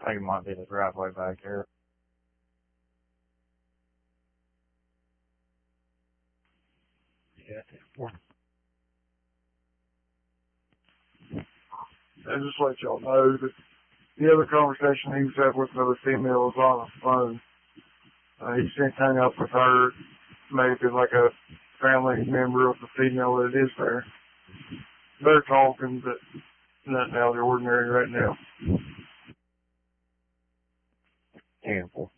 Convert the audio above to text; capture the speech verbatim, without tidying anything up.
I think it might be the driveway back here. Yeah. I just let y'all know that the other conversation he was having with another female was on the phone. Uh, he since hung up with her. Maybe like a family member of the female that is there. They're talking, but nothing out of the ordinary right now. Handful.